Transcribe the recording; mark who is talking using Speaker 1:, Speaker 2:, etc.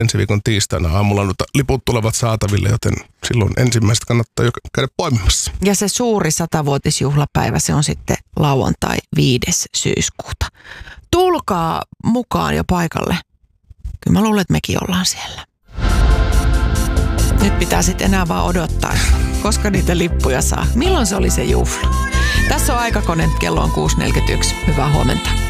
Speaker 1: ensi viikon tiistaina aamulla liput tulevat saataville, joten silloin ensimmäiset kannattaa jo käydä poimimassa.
Speaker 2: Ja se suuri 100-vuotisjuhlapäivä, se on sitten lauantai 5. syyskuuta. Tulkaa mukaan jo paikalle. Kyllä mä luulen, että mekin ollaan siellä. Nyt pitää sitten enää vaan odottaa, koska niitä lippuja saa. Milloin se oli se juhla? Tässä on Aikakone, kello on 6.41. Hyvää huomenta.